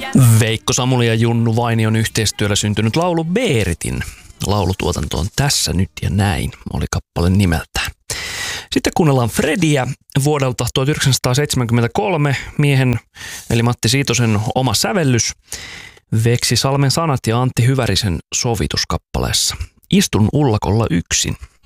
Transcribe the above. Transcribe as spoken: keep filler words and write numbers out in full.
Veikko Samuli ja Junnu Vainion yhteistyöllä syntynyt laulu Beeritin laulutuotanto on Tässä nyt ja näin, oli kappale nimeltään. Sitten kuunnellaan Frediä vuodelta tuhatyhdeksänsataaseitsemänkymmentäkolme, miehen eli Matti Siitosen oma sävellys, Veksi Salmen sanat ja Antti Hyvärisen sovituskappaleessa. Istun ullakolla yksin.